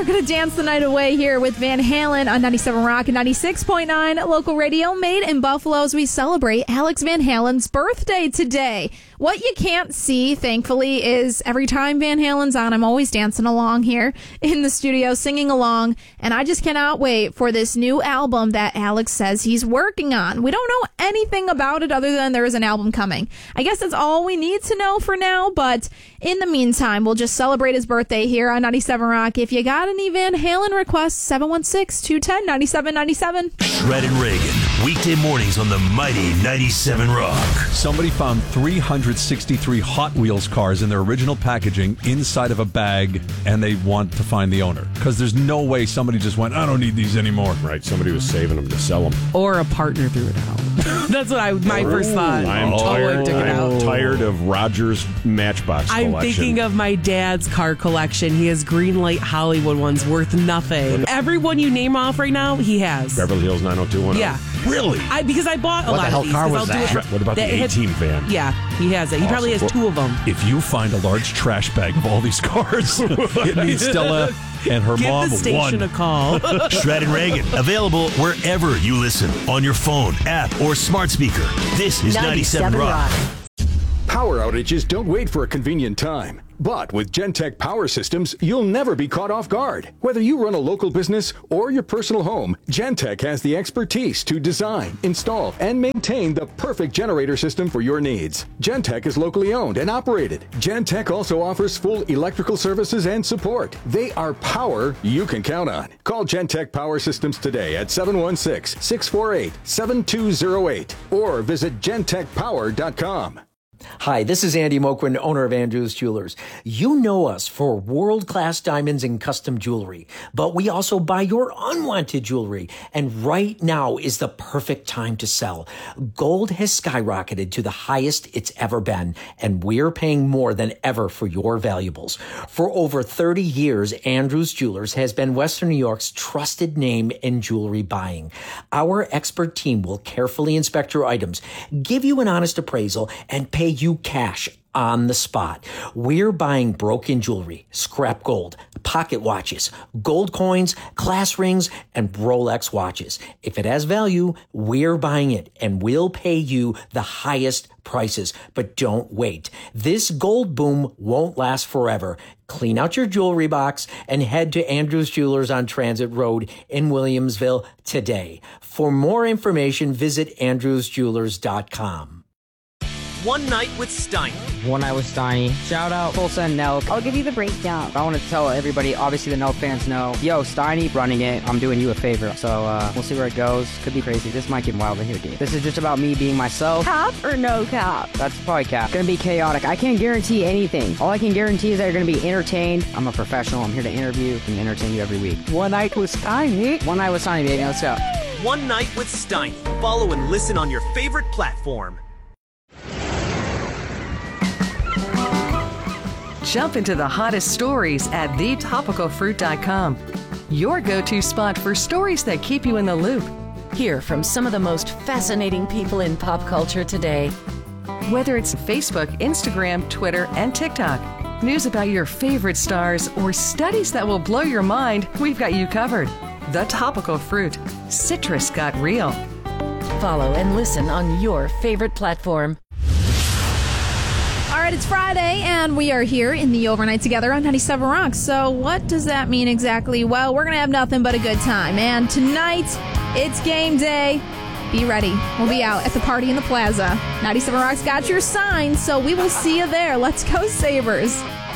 are going to dance the night away here with Van Halen on 97 Rock and 96.9 local radio made in Buffalo as we celebrate Alex Van Halen's birthday today. What you can't see, thankfully, is every time Van Halen's on, I'm always dancing along here in the studio, singing along, and I just cannot wait for this new album that Alex says he's working on. We don't know anything about it other than there is an album coming. I guess that's all we need to know for now, but in the meantime, we'll just celebrate his birthday here on 97 Rock. If you got any Van Halen requests, 716-210-9797. Shred and Reagan, weekday mornings on the mighty 97 Rock. Somebody found 363 Hot Wheels cars in their original packaging inside of a bag, and they want to find the owner. Because there's no way somebody just went, I don't need these anymore. Right, somebody was saving them to sell them. Or a partner threw it out. That's what my first thought. I'm tired of Rogers Matchbox collection. I'm thinking of my dad's car collection. He has Greenlight Hollywood ones worth nothing. Everyone you name off right now, he has. Beverly Hills 90210. Yeah. Really? Because I bought a lot of these. What the hell car was that? What about the A-Team van? Yeah, he has it. He probably has two of them. If you find a large trash bag of all these cars, it means Stella and her mom Give the station won. a call. Shred and Reagan, available wherever you listen, on your phone, app, or smart speaker. This is 97 Rock. Power outages don't wait for a convenient time. But with Gentech Power Systems, you'll never be caught off guard. Whether you run a local business or your personal home, Gentech has the expertise to design, install, and maintain the perfect generator system for your needs. Gentech is locally owned and operated. Gentech also offers full electrical services and support. They are power you can count on. Call Gentech Power Systems today at 716-648-7208 or visit gentechpower.com. Hi, this is Andy Moquin, owner of Andrews Jewelers. You know us for world-class diamonds and custom jewelry, but we also buy your unwanted jewelry. And right now is the perfect time to sell. Gold has skyrocketed to the highest it's ever been, and we're paying more than ever for your valuables. For over 30 years, Andrews Jewelers has been Western New York's trusted name in jewelry buying. Our expert team will carefully inspect your items, give you an honest appraisal, and pay you cash on the spot. We're buying broken jewelry, scrap gold, pocket watches, gold coins, class rings, and Rolex watches. If it has value, we're buying it, and we'll pay you the highest prices. But don't wait. This gold boom won't last forever. Clean out your jewelry box and head to Andrews Jewelers on Transit Road in Williamsville today. For more information, visit andrewsjewelers.com. One Night with Steiny. One Night with Steiny. Shout out Tulsa and Nelk. I'll give you the breakdown. I want to tell everybody, obviously the Nelk fans know, yo, Steiny running it. I'm doing you a favor. So we'll see where it goes. Could be crazy. This might get wild in here, dude. This is just about me being myself. Cap or no cap? That's probably cap. Gonna be chaotic. I can't guarantee anything. All I can guarantee is that you're gonna be entertained. I'm a professional. I'm here to interview and entertain you every week. One Night with Steiny. One Night with Steiny, baby. Let's go. One Night with Steiny. Follow and listen on your favorite platform. Jump into the hottest stories at thetopicalfruit.com. Your go-to spot for stories that keep you in the loop. Hear from some of the most fascinating people in pop culture today. Whether it's Facebook, Instagram, Twitter, and TikTok, news about your favorite stars, or studies that will blow your mind, we've got you covered. The Topical Fruit. Citrus got real. Follow and listen on your favorite platform. All right, it's Friday, and we are here in the overnight together on 97 Rock. So what does that mean exactly? Well, we're going to have nothing but a good time. And tonight, it's game day. Be ready. We'll be out at the party in the plaza. 97 Rock's got your sign, so we will see you there. Let's go, Sabres.